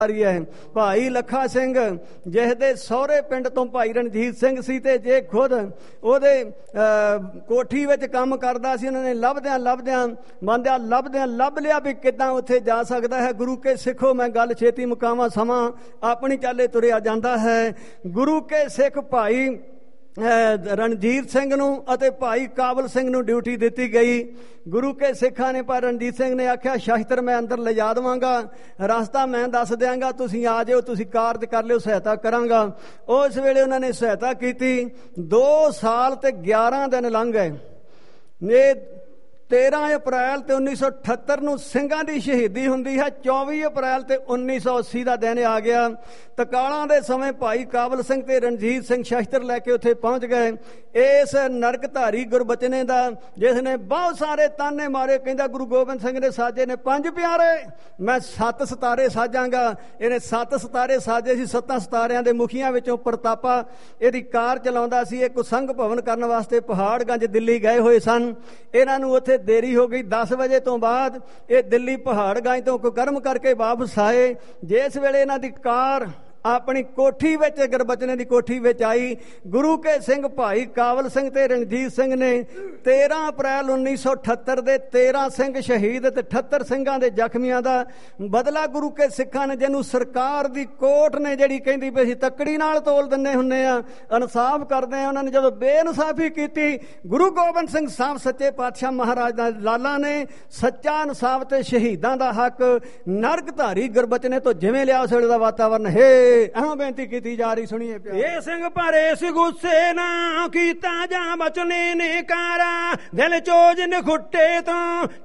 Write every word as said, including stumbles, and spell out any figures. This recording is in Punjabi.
ਹੈ ਭਾਈ ਲੱਖਾ ਸਿੰਘ ਜਿਸ ਦੇ ਸਹੁਰੇ ਪਿੰਡ ਤੋਂ ਭਾਈ ਰਣਜੀਤ ਸਿੰਘ ਸੀ, ਤੇ ਜੇ ਖੁਦ ਉਹਦੇ ਕੋਠੀ ਵਿੱਚ ਕੰਮ ਕਰਦਾ ਸੀ। ਉਹਨਾਂ ਨੇ ਲੱਭਦਿਆਂ ਲੱਭਦਿਆਂ ਮੰਨਦਿਆਂ ਲੱਭਦਿਆਂ ਲੱਭ ਲਿਆ ਵੀ ਕਿੱਦਾਂ ਉੱਥੇ ਜਾ ਸਕਦਾ ਹੈ। ਗੁਰੂ ਕੇ ਸਿੱਖੋ, ਮੈਂ ਗੱਲ ਛੇਤੀ ਮੁਕਾਵਾਂ, ਸਮਾਂ ਆਪਣੀ ਚਾਲੇ ਤੁਰਿਆ ਜਾਂਦਾ ਹੈ। ਗੁਰੂ ਕੇ ਸਿੱਖ ਭਾਈ ਰਣਜੀਤ ਸਿੰਘ ਨੂੰ ਅਤੇ ਭਾਈ ਕਾਬਲ ਸਿੰਘ ਨੂੰ ਡਿਊਟੀ ਦਿੱਤੀ ਗਈ। ਗੁਰੂ ਕੇ ਸਿੱਖਾਂ ਨੇ, ਪਰ ਰਣਜੀਤ ਸਿੰਘ ਨੇ ਆਖਿਆ ਸ਼ਸਤਰ ਮੈਂ ਅੰਦਰ ਲਿਜਾ ਦੇਵਾਂਗਾ, ਰਸਤਾ ਮੈਂ ਦੱਸ ਦਿਆਂਗਾ, ਤੁਸੀਂ ਆ ਜਾਓ, ਤੁਸੀਂ ਕਾਰਜ ਕਰ ਲਿਓ, ਸਹਾਇਤਾ ਕਰਾਂਗਾ। ਉਸ ਵੇਲੇ ਉਹਨਾਂ ਨੇ ਸਹਾਇਤਾ ਕੀਤੀ। ਦੋ ਸਾਲ ਤੇ ਗਿਆਰਾਂ ਦਿਨ ਲੰਘ ਗਏ। ਇਹ ਤੇਰਾਂ ਅਪ੍ਰੈਲ ਤੇ ਉੱਨੀ ਸੌ ਅਠੱਤਰ ਨੂੰ ਸਿੰਘਾਂ ਦੀ ਸ਼ਹੀਦੀ ਹੁੰਦੀ ਹੈ। ਚੌਵੀ ਅਪ੍ਰੈਲ ਤੇ ਉੱਨੀ ਸੌ ਅੱਸੀ ਦਾ ਦਿਨ ਆ ਗਿਆ। ਤਕਾਲਾਂ ਦੇ ਸਮੇਂ ਭਾਈ ਕਾਬਲ ਸਿੰਘ ਤੇ ਰਣਜੀਤ ਸਿੰਘ ਸ਼ਸਤਰ ਲੈ ਕੇ ਉੱਥੇ ਪਹੁੰਚ ਗਏ। ਇਸ ਨਰਕਧਾਰੀ ਗੁਰਬਚਨੇ ਦਾ, ਜਿਸ ਨੇ ਬਹੁਤ ਸਾਰੇ ਤਾਨੇ ਮਾਰੇ, ਕਹਿੰਦਾ ਗੁਰੂ ਗੋਬਿੰਦ ਸਿੰਘ ਨੇ ਸਾਜੇ ਨੇ ਪੰਜ ਪਿਆਰੇ, ਮੈਂ ਸੱਤ ਸਿਤਾਰੇ ਸਾਜਾਂਗਾ। ਇਹਨੇ ਸੱਤ ਸਿਤਾਰੇ ਸਾਜੇ ਸੀ। ਸੱਤਾਂ ਸਿਤਾਰਿਆਂ ਦੇ ਮੁਖੀਆਂ ਵਿੱਚੋਂ ਪ੍ਰਤਾਪਾ ਇਹਦੀ ਕਾਰ ਚਲਾਉਂਦਾ ਸੀ। ਇਹ ਕੁਸੰਗ ਭਵਨ ਕਰਨ ਵਾਸਤੇ ਪਹਾੜਗੰਜ ਦਿੱਲੀ ਗਏ ਹੋਏ ਸਨ। ਇਹਨਾਂ ਨੂੰ ਉੱਥੇ ਦੇਰੀ ਹੋ ਗਈ। ਦਸ ਵਜੇ ਤੋਂ ਬਾਅਦ ਇਹ ਦਿੱਲੀ ਪਹਾੜਗੰਜ ਤੋਂ ਕੁਕਰਮ ਕਰਕੇ ਵਾਪਸ ਆਏ। ਜਿਸ ਵੇਲੇ ਇਹਨਾਂ ਦੀ ਕਾਰ ਆਪਣੀ ਕੋਠੀ ਵਿੱਚ, ਗੁਰਬਚਨੇ ਦੀ ਕੋਠੀ ਵਿੱਚ ਆਈ, ਗੁਰੂ ਕੇ ਸਿੰਘ ਭਾਈ ਕਾਬਲ ਸਿੰਘ ਤੇ ਰਣਜੀਤ ਸਿੰਘ ਨੇ ਤੇਰਾਂ ਅਪ੍ਰੈਲ ਉੱਨੀ ਸੌ ਅਠੱਤਰ ਦੇ ਤੇਰਾਂ ਸਿੰਘ ਸ਼ਹੀਦ ਤੇ ਅਠੱਤਰ ਸਿੰਘਾਂ ਦੇ ਜ਼ਖਮੀਆਂ ਦਾ ਬਦਲਾ ਗੁਰੂ ਕੇ ਸਿੱਖਾਂ ਨੇ, ਜਿਹਨੂੰ ਸਰਕਾਰ ਦੀ ਕੋਰਟ ਨੇ ਜਿਹੜੀ ਕਹਿੰਦੀ ਵੀ ਅਸੀਂ ਤੱਕੜੀ ਨਾਲ ਤੋਲ ਦਿੰਦੇ ਹੁੰਦੇ ਆ, ਇਨਸਾਫ ਕਰਦੇ ਆ, ਉਹਨਾਂ ਨੇ ਜਦੋਂ ਬੇਇਨਸਾਫੀ ਕੀਤੀ, ਗੁਰੂ ਗੋਬਿੰਦ ਸਿੰਘ ਸਾਹਿਬ ਸੱਚੇ ਪਾਤਸ਼ਾਹ ਮਹਾਰਾਜ ਦਾ ਲਾਲਾ ਨੇ ਸੱਚਾ ਇਨਸਾਫ ਤੇ ਸ਼ਹੀਦਾਂ ਦਾ ਹੱਕ ਨਰਕਧਾਰੀ ਗੁਰਬਚਨੇ ਤੋਂ ਜਿਵੇਂ ਲਿਆ ਉਸ ਵੇਲੇ ਦਾ ਵਾਤਾਵਰਨ ਹੈ ਐਵੇਂ ਬੇਨਤੀ ਕੀਤੀ ਜਾ ਰਹੀ। ਸੁਣੀਏ। ਇਹ ਸਿੰਘ ਭਰੇ ਸੀ ਗੁੱਸੇ ਨਾ ਕੀਤਾ ਜਾਂ ਬਚਨੇ ਨੇ ਕਾਰਾ, ਦਿਲ ਚੋਜ ਨਖੁੱਟੇ ਤੋਂ